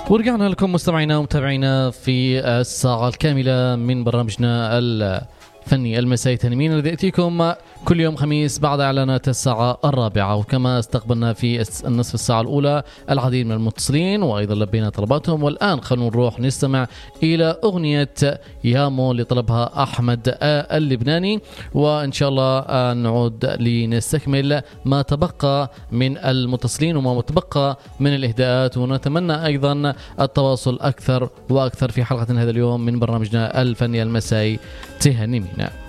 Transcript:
ورجعنا لكم مستمعينا ومتابعينا في الساعة الكاملة من برنامجنا الفني المسائي تنمين الذي يأتيكم كل يوم خميس بعد إعلانات الساعة 4. وكما استقبلنا في النصف الساعة الأولى العديد من المتصلين وأيضا لبينا طلباتهم. والآن خلونا نروح نستمع إلى أغنية يامو اللي طلبها أحمد اللبناني، وإن شاء الله نعود لنستكمل ما تبقى من المتصلين وما تبقى من الإهداءات، ونتمنى أيضا التواصل أكثر وأكثر في حلقة هذا اليوم من برنامجنا الفني المسائي تهنمينا.